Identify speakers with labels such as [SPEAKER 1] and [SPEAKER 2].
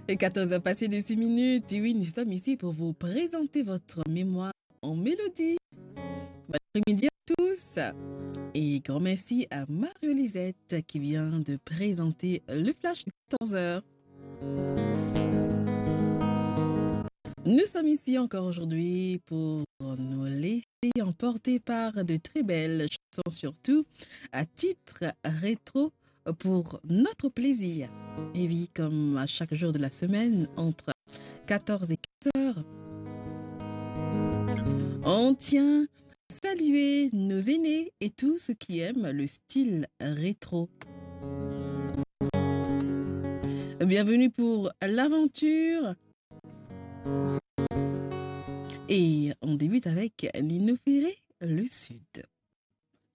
[SPEAKER 1] Et 14h passées de 6 minutes. Et oui, nous sommes ici pour vous présenter votre mémoire en mélodie. Bon après-midi à tous. Et grand merci à Mario-Lisette qui vient de présenter le flash de 14h. Nous sommes ici encore aujourd'hui pour nous laisser emporter par de très belles chansons, surtout à titre rétro pour notre plaisir. Et oui, comme à chaque jour de la semaine, entre 14 et 15 heures, on tient à saluer nos aînés et tous ceux qui aiment le style rétro. Bienvenue pour l'aventure. Et on débute avec Nino Ferré, Le Sud.